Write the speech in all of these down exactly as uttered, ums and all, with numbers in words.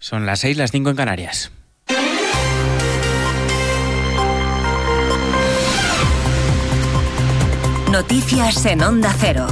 Son las seis, las cinco en Canarias. Noticias en Onda Cero.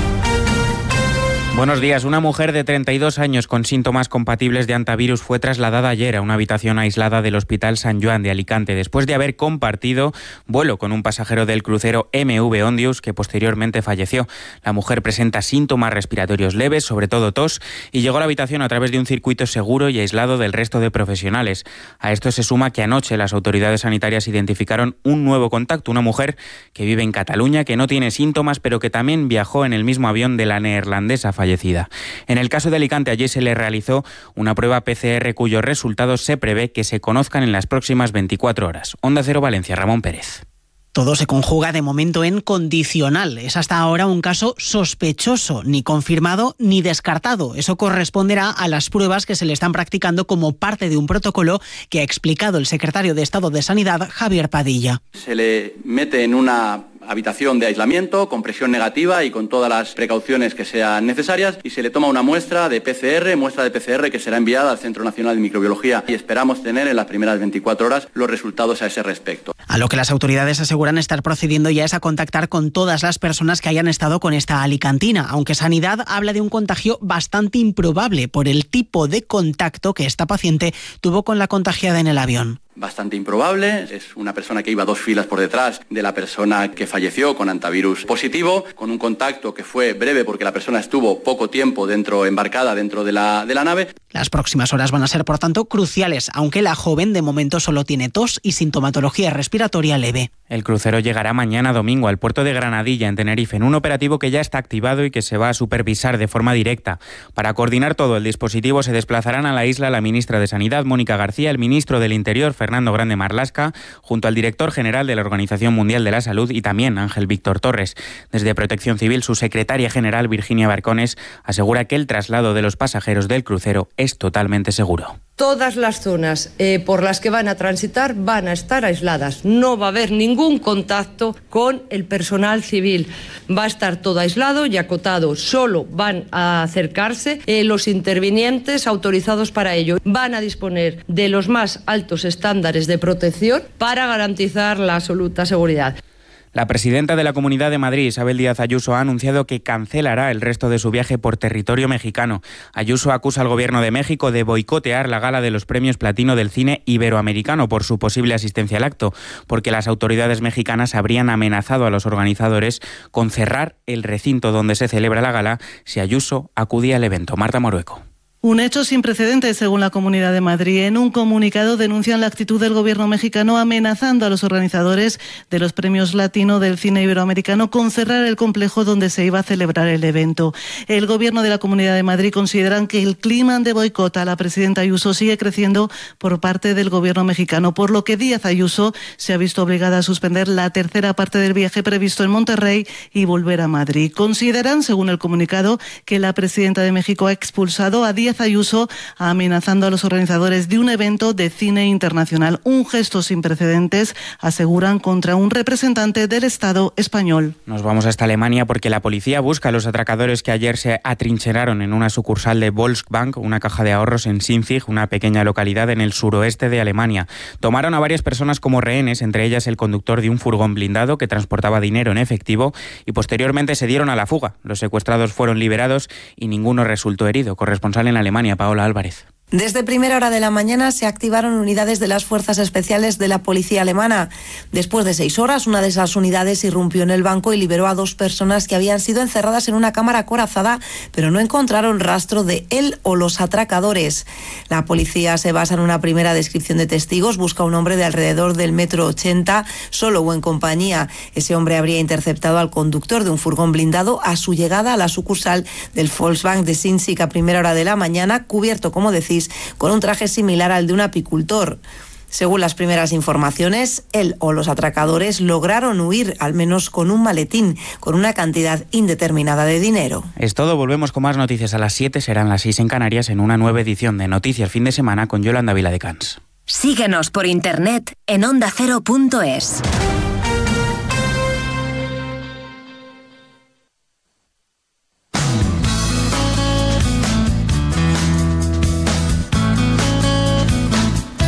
Buenos días. Una mujer de treinta y dos años con síntomas compatibles de hantavirus fue trasladada ayer a una habitación aislada del Hospital San Joan de Alicante después de haber compartido vuelo con un pasajero del crucero M V Ondius que posteriormente falleció. La mujer presenta síntomas respiratorios leves, sobre todo tos, y llegó a la habitación a través de un circuito seguro y aislado del resto de profesionales. A esto se suma que anoche las autoridades sanitarias identificaron un nuevo contacto, una mujer que vive en Cataluña, que no tiene síntomas, pero que también viajó en el mismo avión de la neerlandesa fallecida. En el caso de Alicante, allí se le realizó una prueba P C R cuyos resultados se prevé que se conozcan en las próximas veinticuatro horas. Onda Cero Valencia, Ramón Pérez. Todo se conjuga de momento en condicional. Es hasta ahora un caso sospechoso, ni confirmado ni descartado. Eso corresponderá a las pruebas que se le están practicando como parte de un protocolo que ha explicado el secretario de Estado de Sanidad, Javier Padilla. Se le mete en una habitación de aislamiento con presión negativa y con todas las precauciones que sean necesarias y se le toma una muestra de P C R, muestra de P C R que será enviada al Centro Nacional de Microbiología y esperamos tener en las primeras veinticuatro horas los resultados a ese respecto. A lo que las autoridades aseguran estar procediendo ya es a contactar con todas las personas que hayan estado con esta alicantina, aunque Sanidad habla de un contagio bastante improbable por el tipo de contacto que esta paciente tuvo con la contagiada en el avión. Bastante improbable, es una persona que iba dos filas por detrás de la persona que falleció con hantavirus positivo, con un contacto que fue breve porque la persona estuvo poco tiempo dentro, embarcada dentro de la, de la nave. Las próximas horas van a ser, por tanto, cruciales, aunque la joven de momento solo tiene tos y sintomatología respiratoria leve. El crucero llegará mañana domingo al puerto de Granadilla, en Tenerife, en un operativo que ya está activado y que se va a supervisar de forma directa. Para coordinar todo el dispositivo se desplazarán a la isla la ministra de Sanidad, Mónica García, el ministro del Interior, Fernando Grande Marlaska, junto al director general de la Organización Mundial de la Salud y también Ángel Víctor Torres. Desde Protección Civil, su secretaria general, Virginia Barcones, asegura que el traslado de los pasajeros del crucero es totalmente seguro. Todas las zonas eh, por las que van a transitar van a estar aisladas. No va a haber ningún contacto con el personal civil. Va a estar todo aislado y acotado. Solo van a acercarse eh, los intervinientes autorizados para ello. Van a disponer de los más altos estándares de protección para garantizar la absoluta seguridad. La presidenta de la Comunidad de Madrid, Isabel Díaz Ayuso, ha anunciado que cancelará el resto de su viaje por territorio mexicano. Ayuso acusa al gobierno de México de boicotear la gala de los premios Platino del cine iberoamericano por su posible asistencia al acto, porque las autoridades mexicanas habrían amenazado a los organizadores con cerrar el recinto donde se celebra la gala si Ayuso acudía al evento. Marta Morueco. Un hecho sin precedentes, según la Comunidad de Madrid. En un comunicado denuncian la actitud del gobierno mexicano amenazando a los organizadores de los premios Latino del cine iberoamericano con cerrar el complejo donde se iba a celebrar el evento. El gobierno de la Comunidad de Madrid consideran que el clima de boicot a la presidenta Ayuso sigue creciendo por parte del gobierno mexicano, por lo que Díaz Ayuso se ha visto obligada a suspender la tercera parte del viaje previsto en Monterrey y volver a Madrid. Consideran, según el comunicado, que la presidenta de México ha expulsado a Díaz Ayuso amenazando a los organizadores de un evento de cine internacional. Un gesto sin precedentes, aseguran, contra un representante del Estado español. Nos vamos hasta Alemania porque la policía busca a los atracadores que ayer se atrincheraron en una sucursal de Volksbank, una caja de ahorros en Sinzig, una pequeña localidad en el suroeste de Alemania. Tomaron a varias personas como rehenes, entre ellas el conductor de un furgón blindado que transportaba dinero en efectivo, y posteriormente se dieron a la fuga. Los secuestrados fueron liberados y ninguno resultó herido. Corresponsal en Alemania, Paola Álvarez. Desde primera hora de la mañana se activaron unidades de las fuerzas especiales de la policía alemana. Después de seis horas, una de esas unidades irrumpió en el banco y liberó a dos personas que habían sido encerradas en una cámara acorazada, pero no encontraron rastro de él o los atracadores. La policía se basa en una primera descripción de testigos, busca un hombre de alrededor del metro ochenta, solo o en compañía. Ese hombre habría interceptado al conductor de un furgón blindado a su llegada a la sucursal del Volksbank de Sinzig a primera hora de la mañana, cubierto, como decís, con un traje similar al de un apicultor. Según las primeras informaciones, él o los atracadores lograron huir, al menos con un maletín, con una cantidad indeterminada de dinero. Es todo, volvemos con más noticias a las siete, serán las seis en Canarias, en una nueva edición de Noticias Fin de Semana con Yolanda Viladecans. Síguenos por internet en onda cero punto es.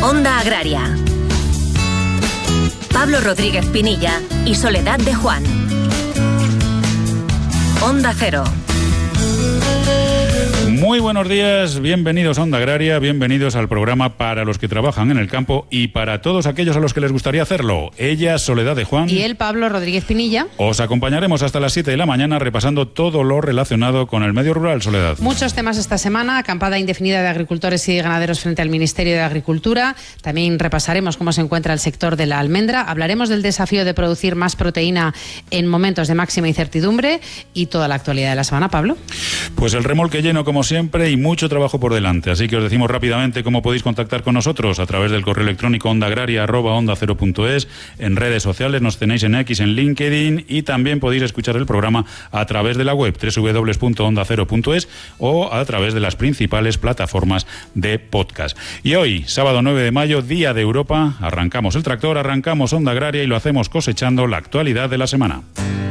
Onda Agraria. Pablo Rodríguez Pinilla y Soledad de Juan. Onda Cero. Muy buenos días, bienvenidos a Onda Agraria, bienvenidos al programa para los que trabajan en el campo y para todos aquellos a los que les gustaría hacerlo. Ella, Soledad de Juan. Y él, Pablo Rodríguez Pinilla. Os acompañaremos hasta las siete de la mañana repasando todo lo relacionado con el medio rural, Soledad. Muchos temas esta semana, acampada indefinida de agricultores y ganaderos frente al Ministerio de Agricultura. También repasaremos cómo se encuentra el sector de la almendra. Hablaremos del desafío de producir más proteína en momentos de máxima incertidumbre y toda la actualidad de la semana, Pablo. Pues el remolque lleno como siempre y mucho trabajo por delante, así que os decimos rápidamente cómo podéis contactar con nosotros a través del correo electrónico ondaagraria arroba onda cero punto es, en redes sociales nos tenéis en X, en LinkedIn, y también podéis escuchar el programa a través de la web doble u doble u doble u punto onda cero punto es o a través de las principales plataformas de podcast. Y hoy, sábado nueve de mayo, Día de Europa, arrancamos el tractor, arrancamos Onda Agraria y lo hacemos cosechando la actualidad de la semana.